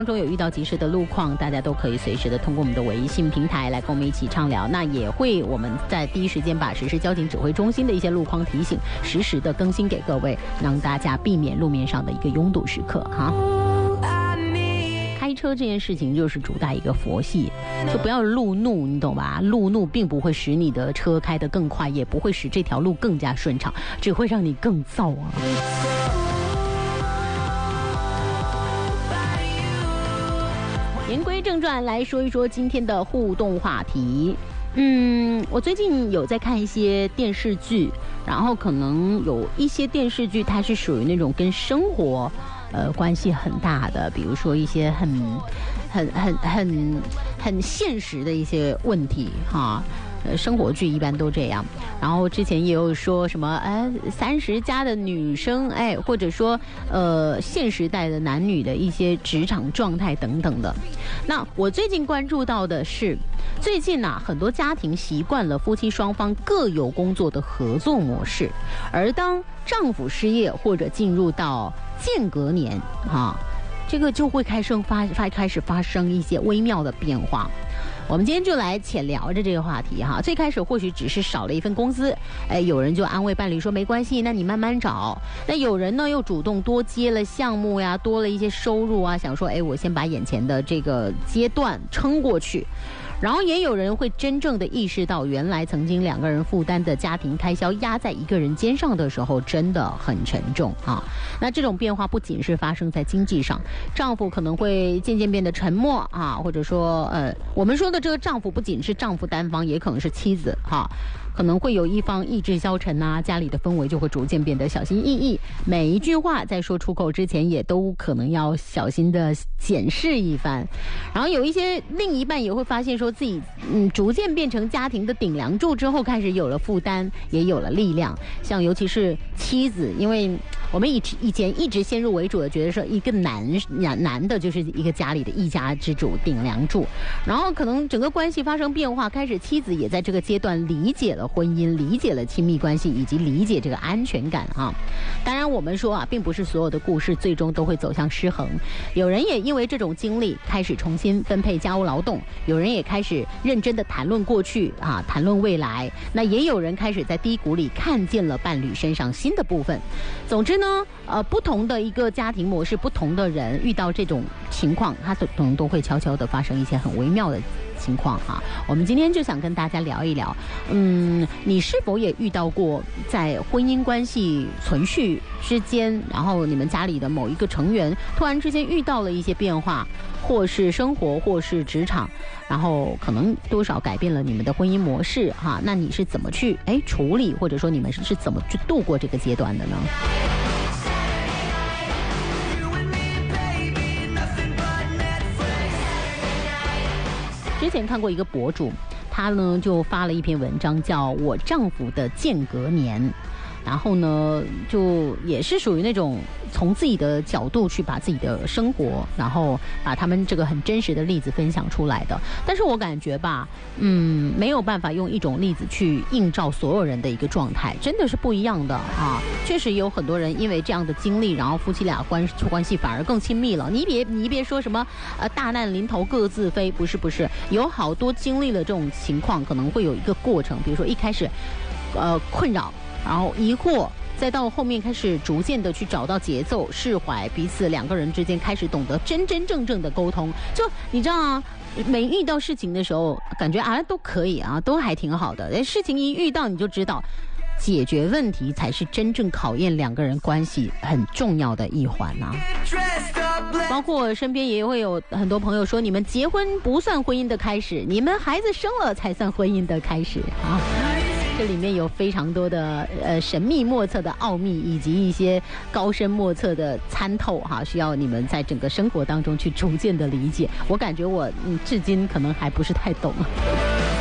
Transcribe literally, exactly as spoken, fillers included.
当中有遇到及时的路况，大家都可以随时的通过我们的微信平台来跟我们一起畅聊。那也会我们在第一时间把实施交警指挥中心的一些路况提醒实时的更新给各位，让大家避免路面上的一个拥堵时刻哈。开车这件事情就是主打一个佛系，就不要路怒，你懂吧？路怒并不会使你的车开得更快，也不会使这条路更加顺畅，只会让你更燥啊。言归正传，来说一说今天的互动话题。嗯，我最近有在看一些电视剧，然后可能有一些电视剧它是属于那种跟生活呃关系很大的，比如说一些很很很很很现实的一些问题哈。呃，生活剧一般都这样。然后之前也有说什么，哎，三十加的女生，哎，或者说呃，现时代的男女的一些职场状态等等的。那我最近关注到的是，最近呐、啊，很多家庭习惯了夫妻双方各有工作的合作模式，而当丈夫失业或者进入到间隔年，哈、啊，这个就会开生发发开始发生一些微妙的变化。我们今天就来浅聊着这个话题哈。最开始或许只是少了一份工资，哎，有人就安慰伴侣说没关系，那你慢慢找。那有人呢又主动多接了项目呀，多了一些收入啊，想说哎，我先把眼前的这个阶段撑过去。然后也有人会真正的意识到，原来曾经两个人负担的家庭开销压在一个人肩上的时候，真的很沉重啊。那这种变化不仅是发生在经济上，丈夫可能会渐渐变得沉默啊，或者说呃，我们说的这个丈夫不仅是丈夫单方，也可能是妻子哈。可能会有一方意志消沉啊，家里的氛围就会逐渐变得小心翼翼，每一句话在说出口之前也都可能要小心的检视一番。然后有一些另一半也会发现说自己嗯逐渐变成家庭的顶梁柱之后，开始有了负担，也有了力量。像尤其是妻子，因为我们以以前一直先入为主的觉得说一个男男男的就是一个家里的一家之主顶梁柱，然后可能整个关系发生变化，开始妻子也在这个阶段理解了婚姻，理解了亲密关系，以及理解这个安全感啊。当然我们说啊，并不是所有的故事最终都会走向失衡，有人也因为这种经历开始重新分配家务劳动，有人也开始认真的谈论过去啊，谈论未来，那也有人开始在低谷里看见了伴侣身上新的部分。总之呢，呃，不同的一个家庭模式，不同的人遇到这种情况，他可能都会悄悄的发生一些很微妙的情况哈。我们今天就想跟大家聊一聊，嗯，你是否也遇到过在婚姻关系存续之间，然后你们家里的某一个成员突然之间遇到了一些变化，或是生活，或是职场，然后可能多少改变了你们的婚姻模式哈？那你是怎么去哎处理，或者说你们是怎么去度过这个阶段的呢？之前看过一个博主，他呢就发了一篇文章，叫《我丈夫的间隔年》。然后呢，就也是属于那种从自己的角度去把自己的生活，然后把他们这个很真实的例子分享出来的。但是我感觉吧，嗯，没有办法用一种例子去映照所有人的一个状态，真的是不一样的啊。确实有很多人因为这样的经历，然后夫妻俩关关系反而更亲密了。你别你别说什么呃大难临头各自飞，不是不是，有好多经历了这种情况，可能会有一个过程，比如说一开始呃困扰，然后疑惑，再到后面开始逐渐的去找到节奏，释怀彼此，两个人之间开始懂得真真正正的沟通。就你知道啊，每遇到事情的时候，感觉啊都可以啊，都还挺好的。事情一遇到，你就知道解决问题才是真正考验两个人关系很重要的一环啊。包括我身边也会有很多朋友说，你们结婚不算婚姻的开始，你们孩子生了才算婚姻的开始啊。这里面有非常多的呃神秘莫测的奥秘，以及一些高深莫测的参透哈，需要你们在整个生活当中去逐渐的理解。我感觉我嗯至今可能还不是太懂。